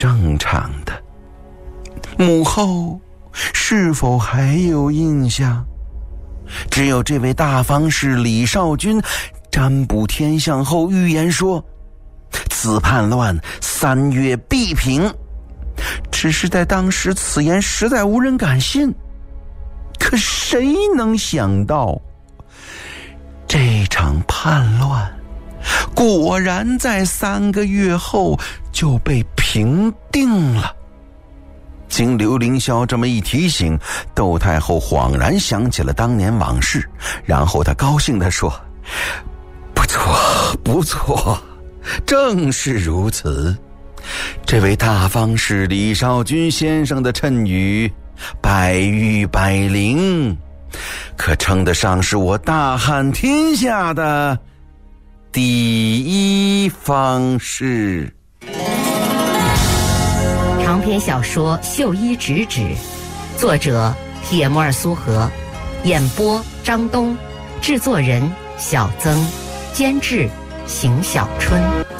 正常的。母后是否还有印象？只有这位大方士李少君占卜天象后预言说，此叛乱3月必平。只是在当时此言实在无人敢信，可谁能想到这场叛乱果然在3个月后就被平定了。经刘凌霄这么一提醒，窦太后恍然想起了当年往事，然后她高兴地说，不错不错，正是如此。这位大方士李少君先生的谶语百喻百灵，可称得上是我大汉天下的第一方士。 长篇小说《绣衣直指》，作者铁木儿苏荷，演播张东，制作人小曾，监制邢小春。